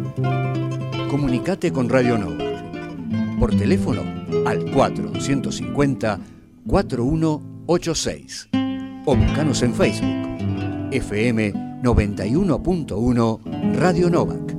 Comunicate con Radio Novak. Por teléfono al 4250-4186. O buscanos en Facebook. FM 91.1 Radio Novak.